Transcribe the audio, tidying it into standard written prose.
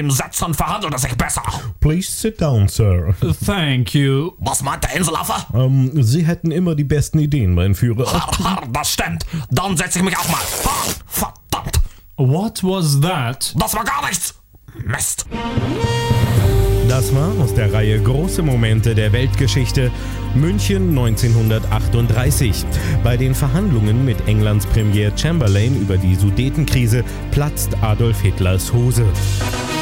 Im Sitzen verhandelt es sich besser. Please sit down, sir. Thank you. Was meint der Inselaffe? Sie hätten immer die besten Ideen, mein Führer. Das stimmt. Dann setze ich mich auch mal. Verdammt. What was that? Das war gar nichts. Mist. Das war aus der Reihe Große Momente der Weltgeschichte, München 1938. Bei den Verhandlungen mit Englands Premier Chamberlain über die Sudetenkrise platzt Adolf Hitlers Hose.